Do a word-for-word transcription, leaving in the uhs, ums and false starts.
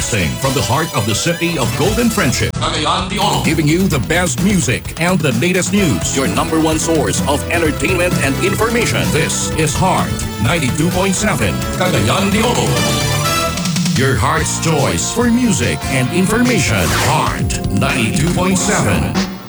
Broadcasting from the heart of the city of Golden Friendship. Cagayan de Oro. Giving you the best music and the latest news. Your number one source of entertainment and information. This is Heart ninety-two point seven. Cagayan de Oro. Your heart's choice for music and information. Heart ninety-two point seven.